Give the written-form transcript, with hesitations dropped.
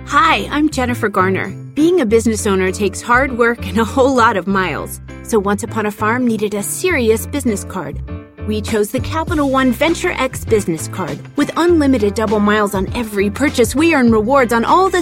Hi, I'm Jennifer Garner. Being a business owner takes hard work and a whole lot of miles. So Once Upon a Farm needed a serious business card. We chose the Capital One Venture X business card. With unlimited double miles on every purchase, we earn rewards on all the